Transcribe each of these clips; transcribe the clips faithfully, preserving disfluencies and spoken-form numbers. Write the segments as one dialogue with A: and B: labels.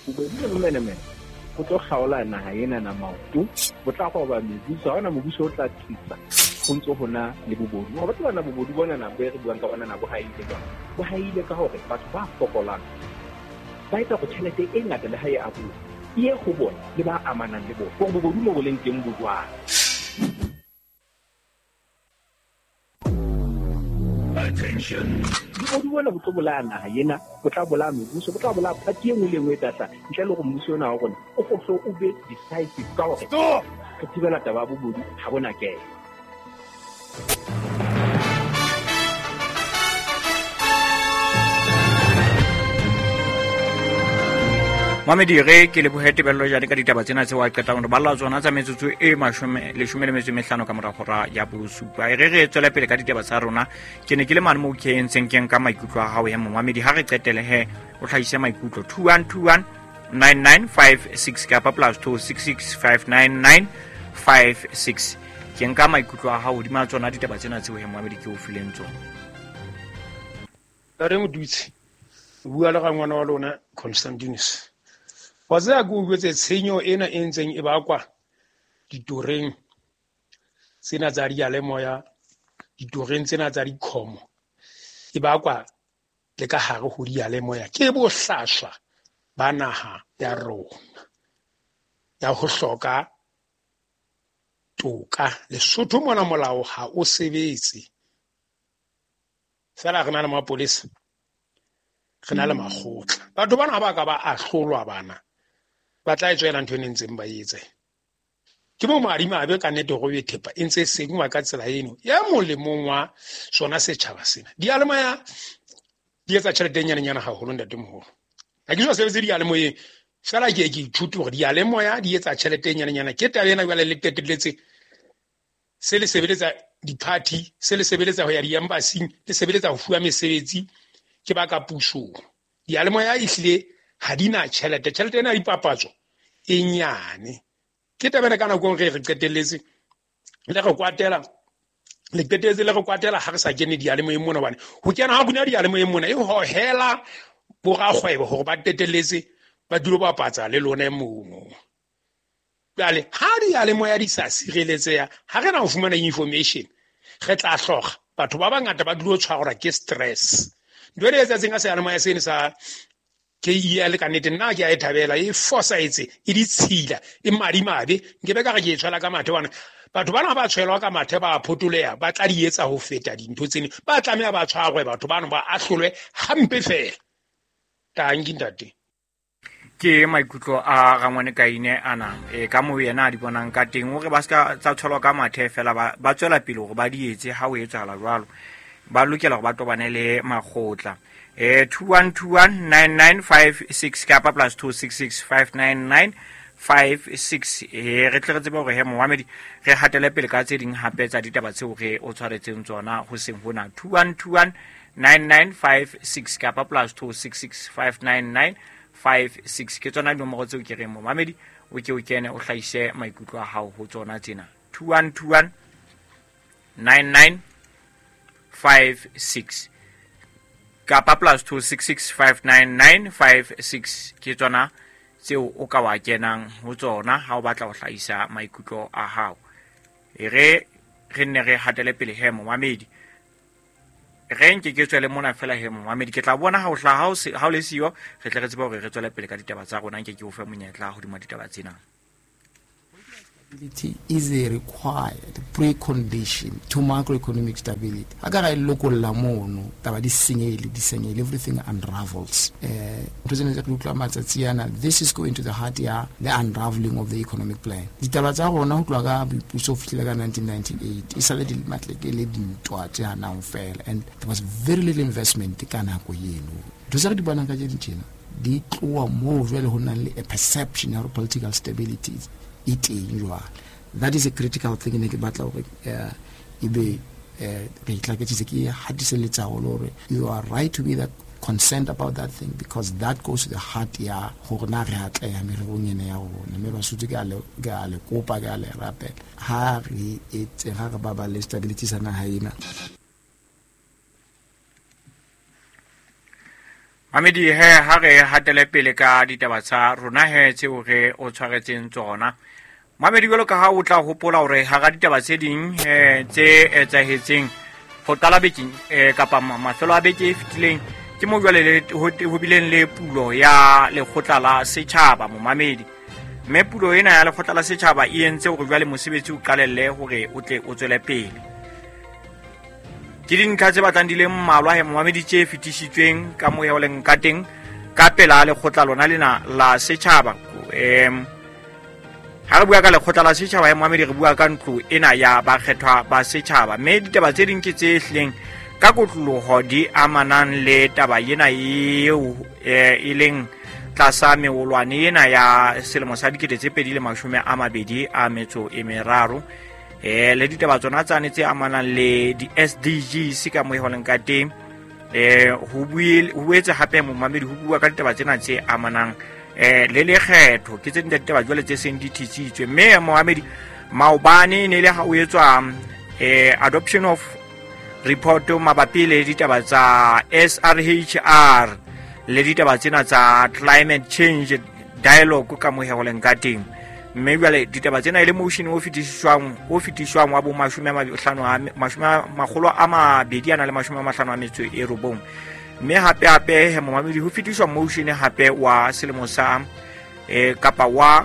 A: bobodu le menemene go tlo kgaola naga ena na maoto go tla go ba mebuso ga ona mobuso o tla tlisa go ntse go na le bobodu go batho bana bobodu bona na be re buang ka bona na bo haile ka bo haile ka hore batho ba fokolang ba etsa go tšhelete e ngata le ha e abu ie go bona le ba amanang le bona go bobodu mo go leng teng bodwana.
B: Attention.
A: Bobodu bona bo tlo bola naga ena bo tla bola mebuso bo tla bola party e nngwe le nngwe tsa ntle le go mmuso ona wa rona o go so o be decisive ka hore ke thibela taba bobodu ha bona ke
C: Mamedi re ke le bohete bello jane ka ditaba tsena tse wa qeta hore balla tsona tsa metsotso e mashome le shome le metso e mehlano ka mora hora ya bosupa re re tswela pele ka ditaba tsa rona ke ne ke le mane mo ke entseng keng ka maikutlo a hao ya Mamedi ha re qetele he o tlhaise maikutlo two one two one nine nine five six ka plus two six six five nine nine five six ke nka maikutlo a hao di ma tsona ditaba tsena tse he Mamedi ke o fileng tsona
D: tare mo dutse bua le ga ngwana wa lona Constantinus wa tsa go botse tshenyo ena e ntseng e bakwa ditoreng tsena tsa diale moya ditoreng tsena tsa dikhomo e bakwa le ka hare ho diale moya ke bo hlaswa ba naha ya rona ya ho hloka toka le sotho mona molao ha o sebetse fela re na le mapolesa re na le makgotla batho bana ba ka ba ahlolwa bana ba tla etsela ntho e ntseng ba etse ke mo mari mabe ka nete go be thepa e ntse sengwa ka tsela eno ya molemong wa sona setšhaba sena dialemoya di etsa tšhelete nyane nyana haholo ntate moholo a ke jo sebetse dialemoyeng fela ke ke ithuti gore dialemoya di etsa tšhelete nyane nyana ke taba ena jwale le teteletse se le sebeletsa di-party se le sebeletsa ho ya di-embassy le sebeletsa ho fuwa mesebetsi ke ba ka puso dialemoya e hlile ha dina tšhelete tšhelete ena dipapatso e nyane ke tabena kana go re re qetelletse le go kwatela le qetelletse le go kwatela ha re sa kene dialemoyeng mona bana ho kena ha bunya dialemoyeng mona e ho hela bo ga kgwebo hore ba qetelletse ba dulo ba patsa le lona momo bale ha dialemoya di sa sireletseya ha re na ho fumana information re tla hloga batho ba bangata ba dulo tshwarwa ke stress ndo le etsa tsenga se dialemoya sene sa ke ia le kanete nna ke a ethabela e forsa etse e ditshila e madi mabe nke be ka ge ke tshwela ka mathe wana batho bana ba tshwelwa ka mathe ba photolea ba tla di etsa ho feta dintho tsene ba tlamea ba tshwarwe batho bana ba ahlolwe hampe fela tangi ntate
C: ke maikutlo a gangwane ka ine ana e ka mo yena di bonang ka teng o re ba ska tsa tshwelwa ka mathe fela ba ba tswela pele go ba di etse ha o etsala jwalo ba lokela go ba tobane le magotla eh two one two one nine nine five six ka plus two six six five nine nine five six eh re tle re tseba gore he Mohamedi re hatele pele ka tse ding hape tsa ditaba tseo re o tshwaretseng tsona go seng hona two one two one nine nine five six ka plus two six six five nine nine five six ke tsona nomoro tseo ke re Mohamedi o ke o kene o hlaise maikutlo a hao ho tsona tsena two one two one nine nine five six kapa plus two six six five nine nine five six ke tsona tseo o ka wa kenang ho tsona ha o batla go hlaisa maikutlo a hao e re re ne re hatele pele he Mohamedi re nke ke tswele mona fela he Mohamedi ke tla bona ha o hla ha o le siyo re tle re tseba gore re tswele pele ka ditaba tsa rona nke ke o fe monyetla go dima ditaba tsena.
E: Is a required precondition to macroeconomic stability. Agara local lamono, taba di singeli, di singeli, everything unravels. President Zaklukla this is going to the heart ya the unraveling of the economic plan. Di taba tsa rona ho tloga puso fitlela nineteen ninety-eight. Isa le di matleke le dintwa tsa na ufela and there was very little investment ka nako yeno. Dozare di bana ka je dintšhena. Di tloa mo jwale ho na le a perception of political stability. It that is a critical thing in the battle of Ibe you are right to be that concerned about that thing because that goes to the heart ya horna re hatla ya merongene ya rona me ba sutse ka le ga le kopa ga le rapel ha re etse ga ga baba le stability sana haina
C: Mohamedi he ha re hatele pele ka ditaba tsa rona he tseo re o tshwaretseng tsona. Mohamedi jwalo ka ha o tla hopola hore ha ga ditaba tse ding eh tse etsahetseng go tala bekeng eh kapa mafelo a beke e fitileng ke mo jwale le ho bileng le pulo ya lekgotla la setjhaba Mohamedi. Mme pulo ena ya lekgotla la setjhaba e entse hore jwale mosebetsi o qalelle hore o tle o tswele pele. Ke dintlha tse batlang di le mmalwa he Mohamedi tse fetisitsweng ka moya o leng ka teng ka pela lekgotla lona lena la setjhaba. em ha re bua ka lekgotla la setjhaba he Mohamedi re bua ka ntlo ena ya ba kgethwa ba setjhaba, mme ditaba tse ding ke tse hleng ka kotloloho di amanang le taba ena eo e leng tlasa meolwane ena ya selemo sa dikete tse pedi le mashome a mabedi a metso e meraro. eh le ditaba tsona tsane tse amanang le di S D Gs ka moya o leng ka teng. eh ho buile ho etse hape Mohamedi ho bua ka ditaba tsena tse amanang eh le lekgetho ke tse ditaba jwale tse seng di thitsitswe, mme Mohamedi maobane ne le ha o etswa eh adoption of report mabapi le ditaba tsa S R H R le ditaba tsena tsa climate change dialogue ka moya o leng ka teng. Mme jwale ditaba tsena ile motion o fetiswang o fetiswang wa bo mashome a mahlano a mashome magolo a mabedi ana le mashome a mahlano a metso e robong. Mme hape hape he Mohamedi ho fetiswa motion hape wa selemo sa eh kapa wa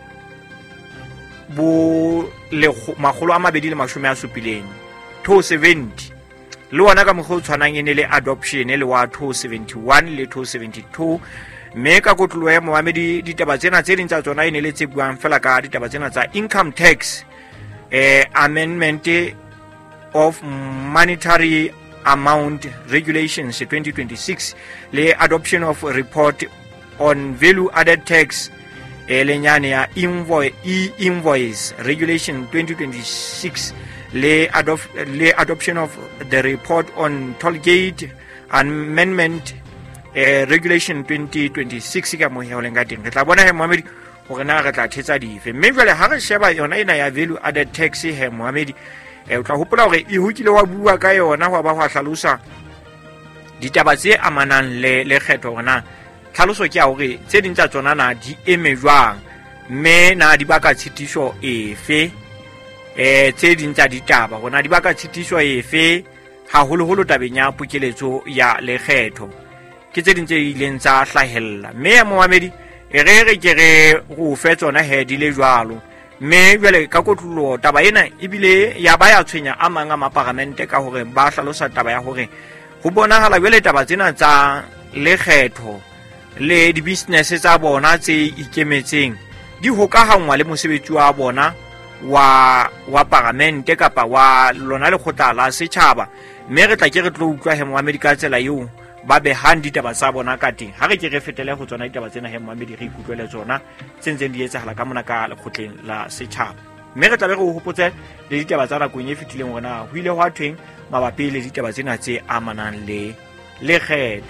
C: bo le magolo a mabedi le mashome a supileng two seventy le wona ka mogho tshwanang ene le adoption le wa two seventy-one le two seventy-two. Mme ka kotlolo ya Mohamedi ditaba tsena tse ding tsa tsona ene le tse buang fela ka ditaba tsena tsa income tax eh amendment of monetary amount regulations twenty twenty-six le adoption of a report on value added tax eh lenyane ya invoice e-invoice regulation twenty twenty-six le adopt le adoption of the report on toll gate amendment eh regulation twenty twenty-six ka moya o leng ka teng. Re tla bona he Mohamedi hore na re tla thetsa dife, mme jwale ha re sheba yona ena ya value added tax he Mohamedi eh o tla hopola hore e hukile wa bua ka yona ho ba ho hlalosa ditaba tse amanang le lekgetho hona tlhaloso ke ya hore tse ding tsa tsona na di eme jwang, mme na di baka tshitiso efe eh tse ding tsa ditaba hona di baka tshitiso efe ha holo holo tabeng ya pokeletso ya lekgetho ke tse ding tse ileng tsa hlahella. Mme Mohamedi e re re ke re go fe tsona he di le jwalo, mme jwale ka kotlolo taba ena ebile ya ba ya tshwenya a mang a maparamente ka hore ba hlalosa taba ya hore ho bonahala jwale taba tsena tsa lekgetho le di business tsa bona tse ikemetseng di hokahangwa le mosebetsi wa bona wa wa parliamente kapa wa lona le khotla la setjhaba. Mme re tla ke re tlo utlwa he Mohamedi ka tsela eo ba be handi ditaba tsa bona ka teng ha re ke re fetele go tsona ditaba tsena he Mohamedi re ikutlwele tsona tsentseng di etsahala ka mona ka lekgotleng la setjhaba. Mme re tla be re go hopotse le ditaba tsa nakong e fetileng hona ho ile ho athweng mabapi le ditaba tsena tse amanang le lekgetho.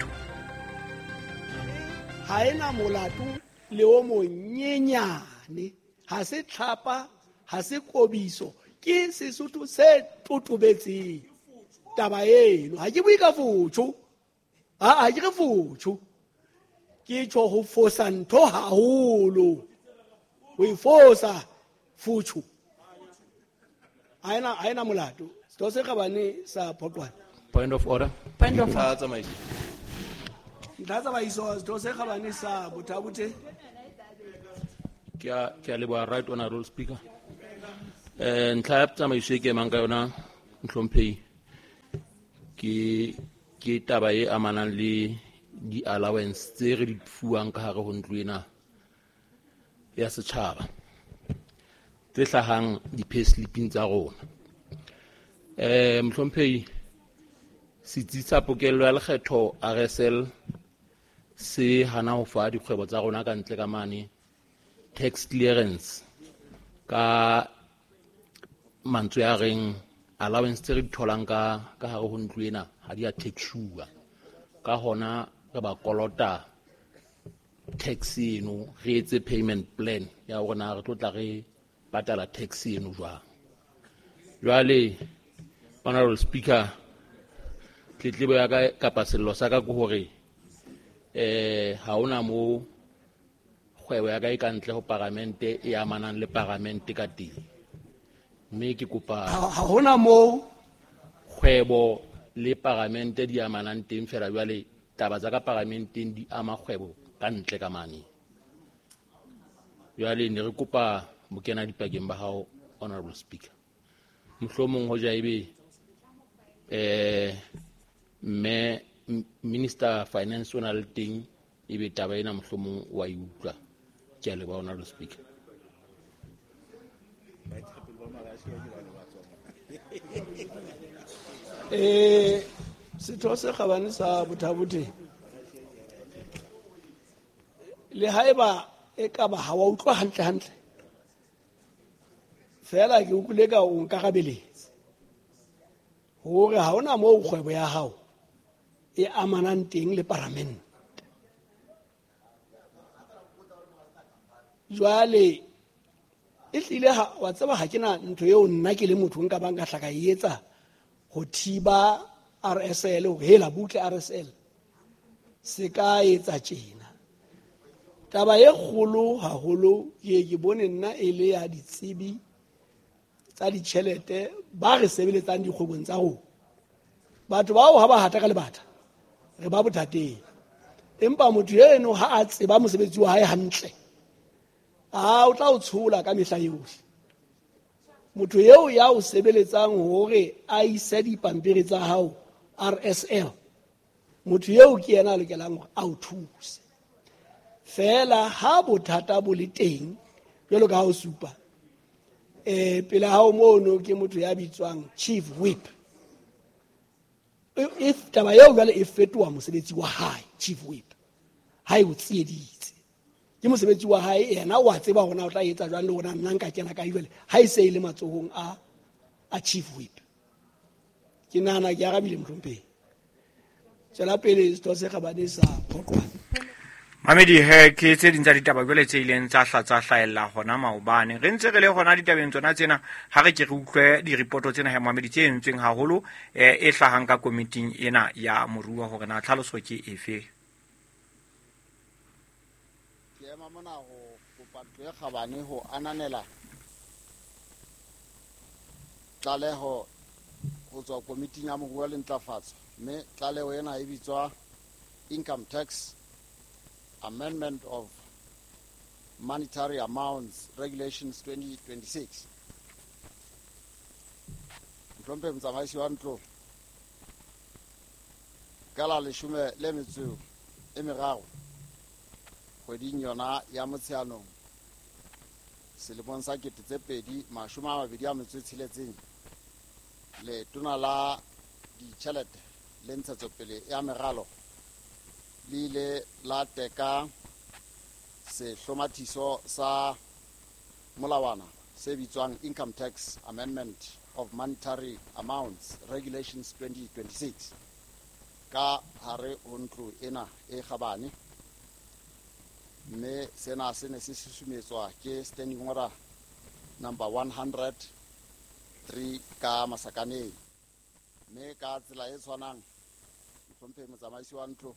F: Ha ena molato le o monyenyane, ha se tlhapa, ha se kobiso, ke Sesotho se totobetseng taba eno. Ha ke bue ka fotho, ha ke re fotho, ke tjho ho fosa ntho haholo, ho e fosa fotho. Ha ena ha ena molato sto se gabane sa photwana.
G: Point of order.
F: Point of
G: order. Tsamaiso.
F: Nthatsa ba iso sto se gabane sa botabute.
G: Ke a ke a le ba right honorable speaker. Eh ntla ya tsamaiso ke mang ka yona Mhlomphei ke ke taba e amanang le di allowance tse re di fuwang ka hare ho ntlo ena ya setjhaba tse hlahang di paysliping tsa rona. eh Mhlomphei setsi sa pokello ya lekgetho R S L se hana ho fa dikgwebo tsa rona ka ntle ka mane tax clearance ka mantswe a reng allowance tse re di tholang ka ka hare ho ntlo ena ha di a taxuwa ka hona re ba kolota tax eno re etse payment plan ya rona re tlotla re patala tax eno jwang. Jwale honorable speaker tletlebo ya ka kapa sello sa ka go hore eh ha ona mo kgwebo ya ka e ka ntle ho parlamente e amanang le parlamente ka teng, mme ke kopa
F: ha ha hona mo
G: kgwebo le parlamente di amanang teng fela, jwale taba tsa ka parlamenteng di ama kgwebo ka ntle ka mane. Jwale ne re kopa bokena dipakeng ba hao, Honourable Speaker. Mohlomong ho ja ebe eh me Minister Finance o na le teng ebe taba ena mohlomong wa e utlwa. Ke a leboha, Honourable Speaker.
F: eh setho se kgabane sa bothabothe le haeba e ka ba ha wa utlwa hantle hantle fela ke utlwile ka o nkarabeletse hore ha ona moo kgwebo ya hao e amanang teng le parlamente. Jwale e tlile ha wa tseba ha ke na ntho eo nna ke le motho nka bang ka hlaka e etsa ho thiba R S L ho hela butle R S L se ka etsa tjena. Taba e kgolo haholo ye ke bone nna e le ya ditsebi tsa ditjhelete ba re sebeletsang dikgwebong tsa rona. Batho bao ha ba hata ka lebata re ba bothateng, empa motho eno ha a tseba mosebetsi wa hae hantle a o tla o tshola ka mehla yohle. Motho eo ya o sebeletsang hore a ise dipampiri tsa hao R S L, motho eo ke yena a lokelang hore a o thuse. Fela ha bothata bo le teng jwalo ka ha o supa eh pela hao mono ke motho ya bitswang chief whip. If taba eo jwale e fetoha mosebetsi wa hae, chief whip ha e o tsieditse ke mosebetsi wa hae, yena wa tseba hona o tla etsa jwang le hona nna nka kena ka jwale ha e se ile matsohong a a chief whip. Ke nahana ke arabile mhlompheng. Tsela pele se tse kgabane sa phoqwana.
C: Mamedi he ke tse dintsa ditaba jwale tse ileng tsa hlatsa hlaella hona maobane re ntse re le hona ditabeng tsona tsena ha re ke re utlwe di report tsena he Mamedi tse entsweng haholo e hlahang ka committee ena ya moruo hore na tlhaloso ke efe.
H: Ke ema mona ho kopantlo e kgabane ho ananela tlaleho ho tswa committee ya moruo le ntlafatso, mme tlaleho ena e bitswa Income Tax Amendment of Monetary Amounts Regulations twenty twenty-six. Mhlompe motsamaisi wa ntlo ka la leshome le metso e meraro kgweding yona ya Motsheanong selemong sa kete tse pedi mashome a mabedi a metso e tsheletseng, le tona la ditjhelete le ntshetsopele ya meralo le ile la teka sehlomathiso sa molawana se bitswang Income Tax Amendment of Monetary Amounts Regulations twenty twenty-six ka hare ho ntlo ena e kgabane, mme sena se ne se susumetswa ke Standing Order number one hundred three ka Masakaneng, mme ka tsela e tshwanang mhlompe motsamaisi wa ntlo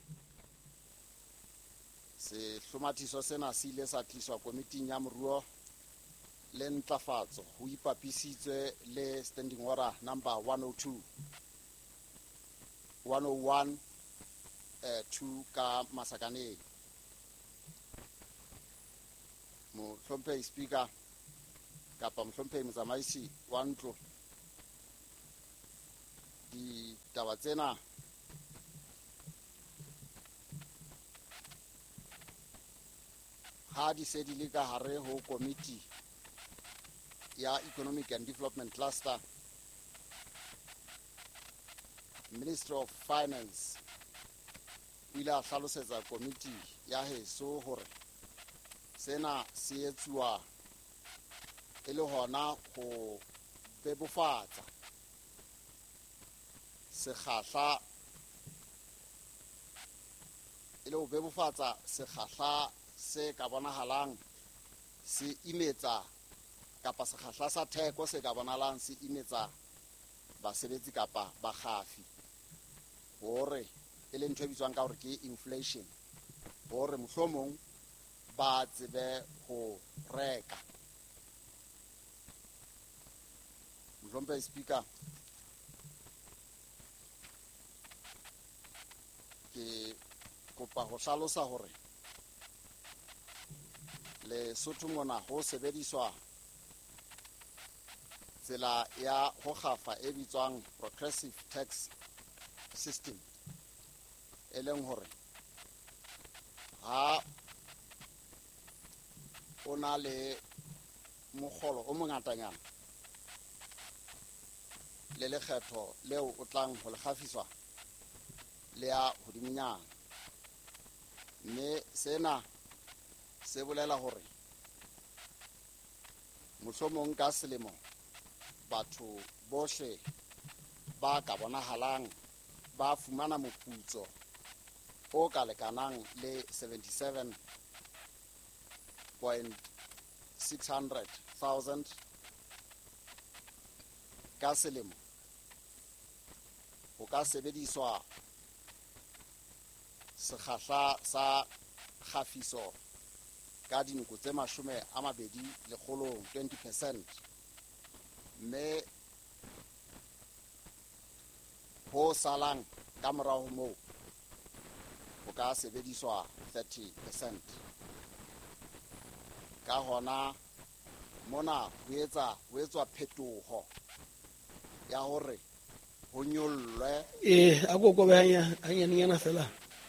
H: sehlomathiso sena se ile sa tliswa komiting ya moruo le ntlafatso ho ipapisitswe le Standing Order number one oh two one oh one uh, two ka Masakaneng. Mohlompe speaker kapa mohlompe motsamaisi wa ntlo, di taba tsena ha di se di le ka hare ho committee ya Economic and Development Cluster, Ministry of Finance o ile a hlalosetsa committee ya heso hore sena se etsuwa e le hona ho bebofatsa sekgahla e le ho bebofatsa sekgahla se ka bonahalang se imetsa kapa sekgahla sa theko se ka bonahalang se imetsa basebetsi kapa bakgafi hore e le ntho e bitswang ka hore ke inflation hore mohlomong ba tsebe ho reka. Mhlompe speaker, ke kopa ho hlalosa hore le Lesotho mona ho sebediswa tsela ya ho kgafa e bitswang progressive tax system, e leng hore ha o na le mokgolo o mongatanyana le lekgetho leo o tlang ho le kgafiswa le ya hodiminyana, mme sena se bolela hore mohlomong ka selemo batho bohle ba ka bonahalang ba fumana moputso o ka lekanang le seventy-seven point six hundred thousand ka selemo. Ho ka sebediswa sekgahla sa kgafiso ka dinko tse mashome a mabedi le kgolong twenty percent, mme ho salang ka morao moo ho ka sebediswa thirty percent. Ka hona mona ho etsa ho etswa phetoho ya hore ho nyollwe
F: eh a go go ba hanya hanya nyana fela.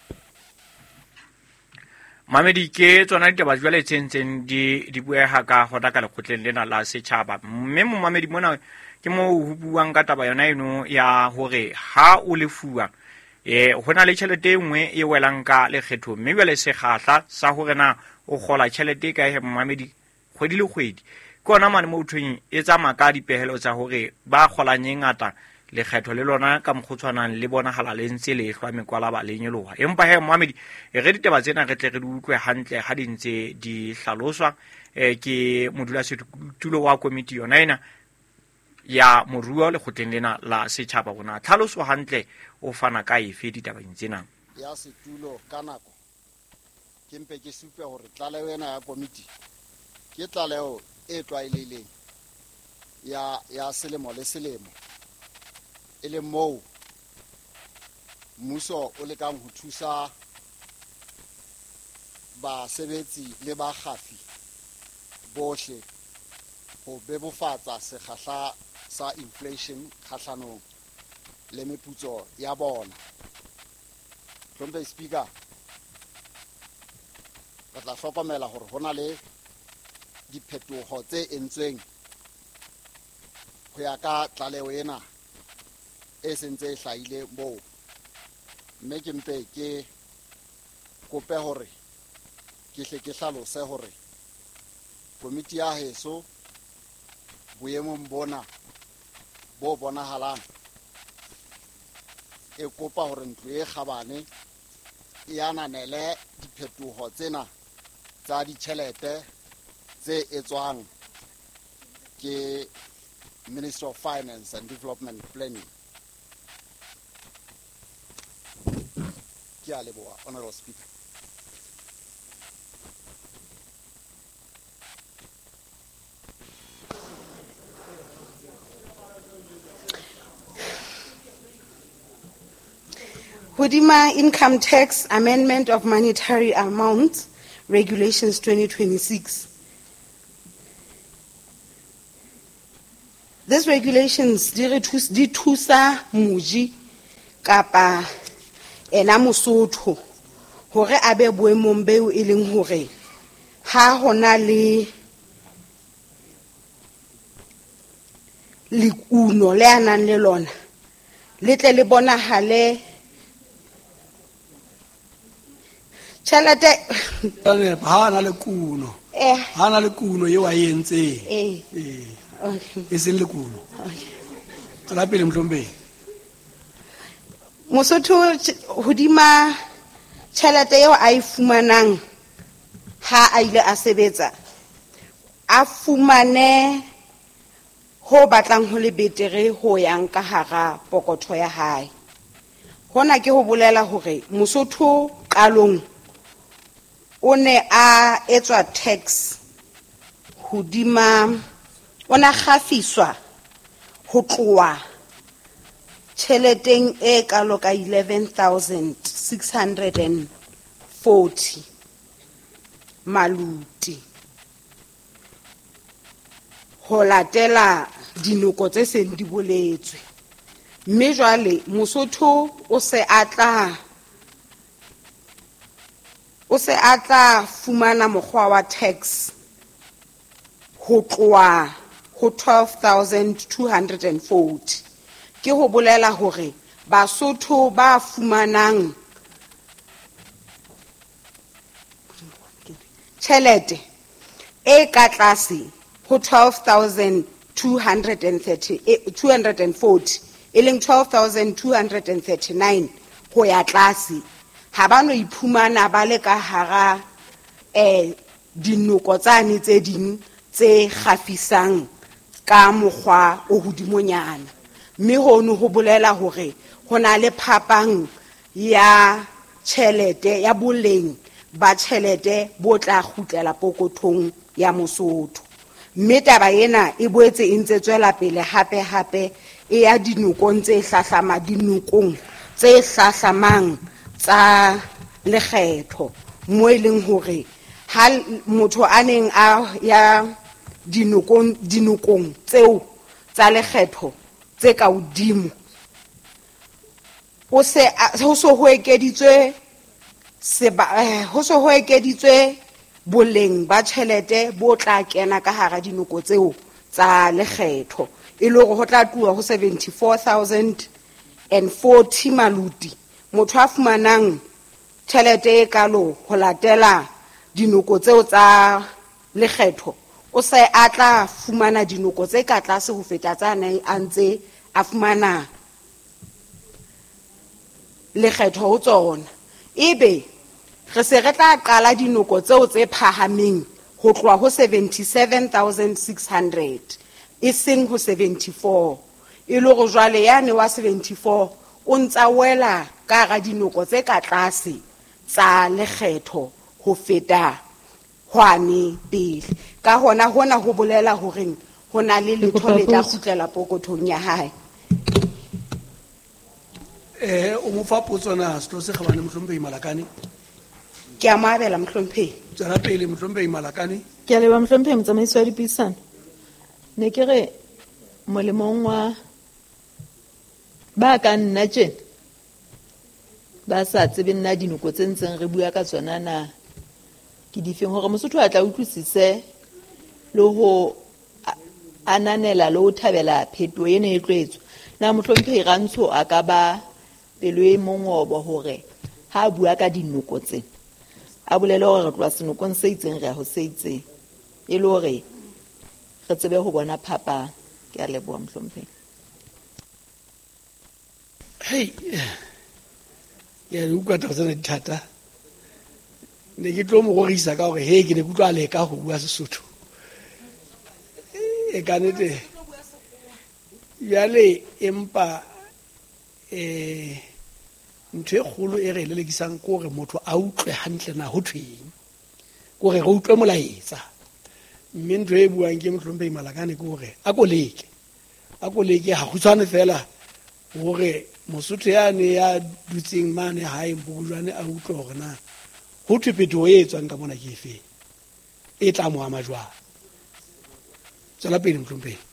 C: Mamedi ke tsona ditaba jwale tsentseng di di buega ka goda ka lekgotleng lena la setšhaba, mme mo mamedi mona ke mo ho buang ka taba yona eno ya hore ha o lefuwa eh hona le tšhelete engwe e welang ka lekgetho, mme bjale sekgahla sa hore na o gola tšhelete ka he mamedi kgwedi le kgwedi ke ona mane mo uthweng e tsama ka dipehelo tsa hore ba golanye ngata lekgetho le lona ka mokgotshwanang le bonahala le ntse le hlwa mekwala ba le nyoloha. Empa he Mohamedi e re ditaba tsena re tle re di utlwe hantle ha di ntse di hlaloswa eh ke modulasetulo wa komiti yona ena ya moruo le kgotleng lena la setjhaba bona. Tlhaloso hantle o fana ka efe ditabeng tsena
H: ya setulo ka nako ke mpe ke supe hore tlaleho ena ya komiti ke tlaleho e tlwaelehileng ya ya selemo le selemo, e le moo mmuso o lekang ho thusa basebetsi le bakgafi bohle ho bebofatsa sekgahla sa inflation kgahlanong le meputso ya bona. Mhlompe speaker, re tla hlokomela hore hona le diphetoho tse entsweng ho ya ka tlaleho ena e sentse e hlahile moo, mme ke mpe ke kope hore ke hle ke hlalose hore komiti ya heso boemong bona bo bonahalang e kopa hore ntlo e kgabane e ananele diphetoho tsena tsa ditjhelete tse etswang ke Ministry of Finance and Development Planning. Ke a leboha, Honourable Speaker.
I: Hodima Income Tax Amendment of Monetary Amounts Regulations twenty twenty-six. These regulations di re thusa di thusa moji kapa ena Mosotho hore a be boemong beo e leng hore ha hona le lekuno le anang le lona le tle le bonahale tšhelete
F: ane ha na le kuno
I: eh
F: ha na le kuno ye wa yentse
I: eh
F: eh
I: okay
F: e se le kuno ka pele Mhlompe
I: Mosotho hodima tšhelete eo a e fumanang ha a ile a sebetsa a fumane ho batlang ho le betere ho yang ka hara pokotho ya hae. Hona ke ho bolela hore Mosotho qalong o ne a etswa tax hodima o na khafiswa ho tloa tšheleteng e kalo ka eleven thousand six hundred forty maluti ho latela dinoko tse seng di boletswe. Mme jwale Mosotho o se atla o se atla fumana mokgwa wa tax ho tloa ho twelve thousand two hundred forty. Ke ho bolela hore Basotho ba fumanang tjhelete e ka tlase ho twelve thousand two hundred forty e leng twelve thousand two hundred thirty-nine ho ya tlase, ha ba no iphumana ba le ka hara eh dinoko tsane tse ding tse khafisang ka mokgwa o hodimonyana. Mme hono ho bolela hore hona le phapang ya tjhelete ya boleng ba tjhelete bo tla kgutlela pokothong ya Mosotho. Mme taba ena e boetse e ntse tswela pele hape hape e ya dinokong tse hlahlama dinokong tse hlahlamang tsa lekgetho, mo e leng hore ha motho a neng a ya dinokong dinokong tseo tsa lekgetho tse ka hodimo o se ho so ho ekeditswe seba ho so ho ekeditswe boleng ba tjhelete bo tla kena ka hara dinoko tseo tsa lekgetho, e le hore ho tla tluwa ho seventy-four thousand forty maluti. Motho a fumanang tjhelete e kalo ho latela dinoko tseo tsa lekgetho o se atla fumana dinoko tse ka tlase ho feta tsana a ntse a fumana lekgetho ho tsona. Ebe re se re tla qala dinoko tseo tse phahameng ho tloa ho seventy-seven thousand six hundred e seng ho seventy-four, e le go jwale yane wa seventy-four o ntsa wela ka ga dinoko tse ka tlase tsa lekgetho ho feta hwane pele. Ka hona hona ho bolela hore hona le letho le tla kgutlela pokothong ya hae.
F: eh o mo fa potsona se tlo se kgabane Mohlomphehi Malakane.
I: Ke a maabela Mohlomphehi.
F: Tsara pele Mohlomphehi Malakane.
J: Ke a leba Mohlomphehi motsamaisi wa dipuisano. Ne ke re molemong wa ba ka nna tjena ba sa tsebe nna dinoko tse ntseng re bua ka tsona na ke di feng hore Mosotho a tla utlwisise le ho ananela le ho thabela pheto ena e tlwetswe. Na Mohlomphehi Rantsho a ka ba pelo e mongobo hore ha bua ka dinoko tsena a bolele hore re tloa senokong se itseng re a ho se itseng, e le hore re tsebe ho bona phapang. Ke a leboha Mohlomphehi.
F: Hey, ya re utlwa taba tsena dithata. Ne ke tlo mo gorisa ka hore he ke ne ke tlo a leka ho bua Sesotho e ka nnete jale empa eh ntho e kgolo e re lelekisang ko re motho a utlwe hantle na ho thweng ko re re utlwe molaetsa. Mme ntho e buang ke Mohlomphehi Malakane ko re a ko leke a ko leke ha khutsane fela hore Mosotho yane ya dutseng mane hae Mbukujwane a utlwe hore na ho thwe phetho e etswang ka mona ke efe e tla mo ama jwang. Tsela pele Mohlomphehi.